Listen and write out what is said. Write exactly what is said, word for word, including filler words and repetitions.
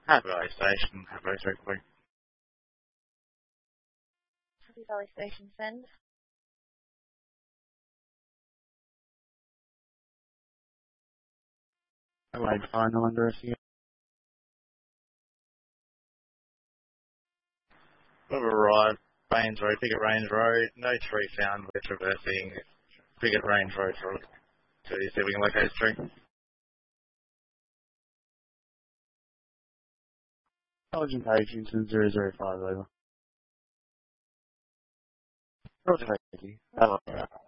Happy Valley Station, Happy Valley Station. Happy Valley Station, send. Adelaide final under us here. We've arrived, Baines Road, Picket Range Road, no tree found, we're traversing Picket Range Road for to see if we can locate the tree. Belgian page, Houston zero zero five over. Roger, thank you. Hello.